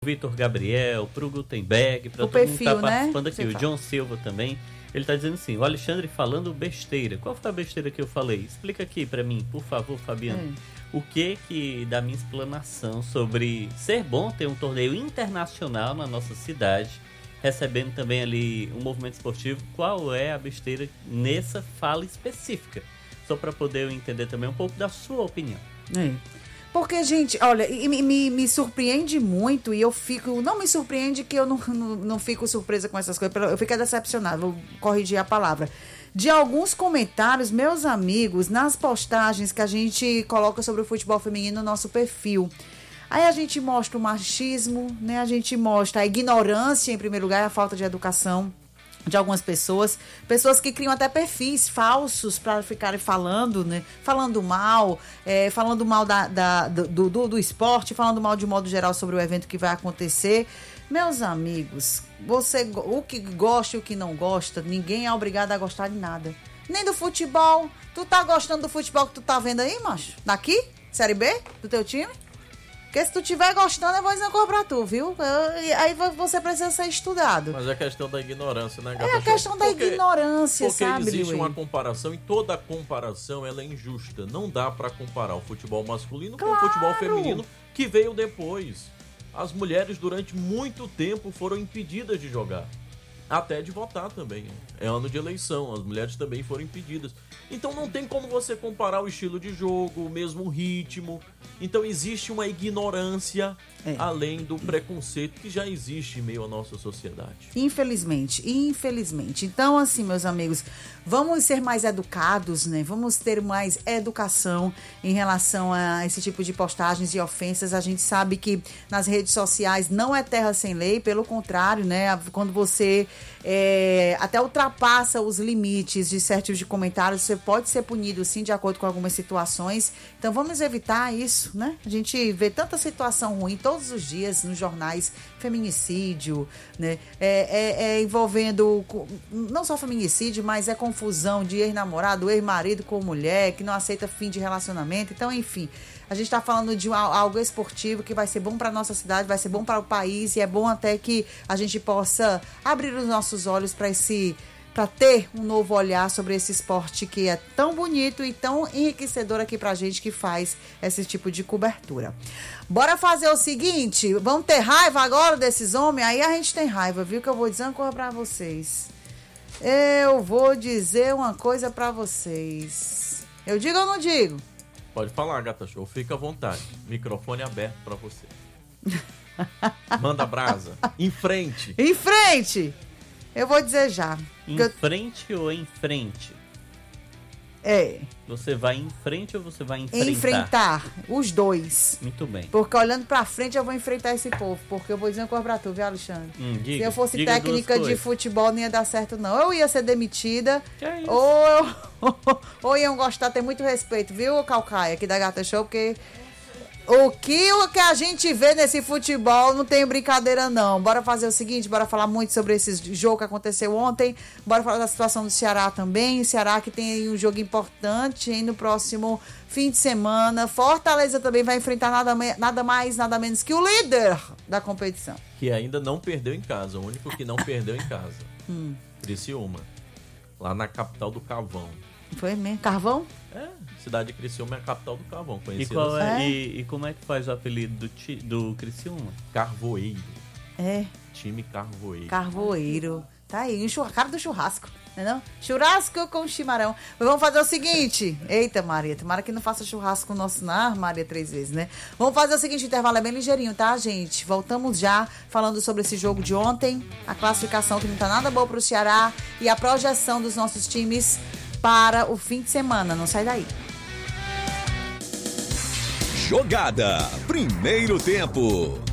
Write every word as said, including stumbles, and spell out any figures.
Vitor Gabriel, pro Gutenberg, para todo perfil, mundo que tá né? participando aqui, Você o fala. John Silva também. Ele tá dizendo assim, o Alexandre falando besteira. Qual foi a besteira que eu falei? Explica aqui para mim, por favor, Fabiano. Hum. O que que da minha explanação sobre ser bom ter um torneio internacional na nossa cidade, recebendo também ali um movimento esportivo, qual é a besteira nessa fala específica? Só para poder eu entender também um pouco da sua opinião. É. Porque, gente, olha, e me, me, me surpreende muito e eu fico... Não me surpreende que eu não, não, não fico surpresa com essas coisas. Eu fico decepcionada, vou corrigir a palavra. De alguns comentários, meus amigos, nas postagens que a gente coloca sobre o futebol feminino no nosso perfil. Aí a gente mostra o machismo, né? A gente mostra a ignorância, em primeiro lugar, a falta de educação de algumas pessoas, pessoas que criam até perfis falsos para ficarem falando, né? Falando mal, é, falando mal da, da, do, do, do esporte, falando mal de modo geral sobre o evento que vai acontecer. Meus amigos, você, o que gosta e o que não gosta, ninguém é obrigado a gostar de nada. Nem do futebol. Tu tá gostando do futebol que tu tá vendo aí, macho? Daqui? Série B? Do teu time? Porque se tu estiver gostando, eu vou dizer uma coisa pra tu, viu? Eu, aí você precisa ser estudado. Mas é a questão da ignorância, né, Gata? É a questão da porque, ignorância, porque sabe, existe Liuí? uma comparação e toda comparação ela é injusta. Não dá pra comparar o futebol masculino Claro. com o futebol feminino que veio depois. As mulheres durante muito tempo foram impedidas de jogar. Até de votar também. É ano de eleição, as mulheres também foram impedidas. Então não tem como você comparar o estilo de jogo, o mesmo ritmo. Então existe uma ignorância, é. além do preconceito que já existe em meio à nossa sociedade. Infelizmente, infelizmente. Então, assim, meus amigos, vamos ser mais educados, né? Vamos ter mais educação em relação a esse tipo de postagens e ofensas. A gente sabe que nas redes sociais não é terra sem lei, pelo contrário, né? Quando você é, até ultrapassa os limites de certos de comentários, você pode ser punido, sim, de acordo com algumas situações. Então, vamos evitar isso, né? A gente vê tanta situação ruim todos os dias nos jornais, feminicídio, né? É, é, é envolvendo não só feminicídio, mas é confusão de ex-namorado, ex-marido com mulher, que não aceita fim de relacionamento. Então, enfim, a gente está falando de algo esportivo que vai ser bom para a nossa cidade, vai ser bom para o país, e é bom até que a gente possa abrir os nossos olhos para esse... para ter um novo olhar sobre esse esporte que é tão bonito e tão enriquecedor aqui pra gente, que faz esse tipo de cobertura. Bora fazer o seguinte, vamos ter raiva agora desses homens? Aí a gente tem raiva, viu? Que eu vou dizer uma coisa pra vocês. Eu vou dizer uma coisa pra vocês. Eu digo ou não digo? Pode falar, Gata Show, fica à vontade. Microfone aberto pra você. Manda brasa. Em frente. Em frente! Eu vou dizer já. Em eu... frente ou em frente? É. Você vai em frente ou você vai enfrentar? Enfrentar. Os dois. Muito bem. Porque olhando pra frente eu vou enfrentar esse povo. Porque eu vou dizer uma coisa pra tu, viu, Alexandre? Hum, diga, Se eu fosse diga técnica de futebol, não ia dar certo, não. Eu ia ser demitida. Que é isso? Ou eu... ou iam gostar, ter muito respeito, viu, Calcaia, aqui da Gata Show, porque... O que, o que a gente vê nesse futebol não tem brincadeira, não. Bora fazer o seguinte, bora falar muito sobre esse jogo que aconteceu ontem. Bora falar da situação do Ceará também. O Ceará que tem aí um jogo importante aí no próximo fim de semana. Fortaleza também vai enfrentar nada, nada mais, nada menos que o líder da competição. Que ainda não perdeu em casa, o único que não perdeu em casa. Hum. Criciúma, lá na capital do Carvão. Foi mesmo? Carvão? É, cidade de Criciúma é a capital do Carvão, E, conhecida qual é, assim. e, e como é que faz o apelido do, ti, do Criciúma? Carvoeiro. É. Time Carvoeiro. Carvoeiro. Tá aí, o churra, cara do churrasco, não é não? Churrasco com chimarrão. Mas vamos fazer o seguinte. Eita, Maria, tomara que não faça churrasco com o nosso nar, Maria, três vezes, né? Vamos fazer o seguinte, o intervalo é bem ligeirinho, tá, gente? Voltamos já falando sobre esse jogo de ontem, a classificação que não tá nada boa pro Ceará e a projeção dos nossos times para o fim de semana. Não sai daí. Jogada. Primeiro tempo.